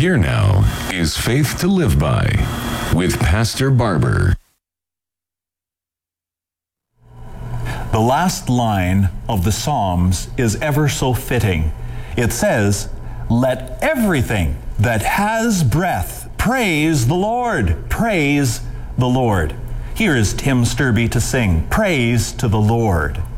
Here now is Faith to Live By with Pastor Barber. The last line of the Psalms is ever so fitting. It says, "Let everything that has breath praise the Lord. Praise the Lord." Here is Tim Sturby to sing, "Praise to the Lord."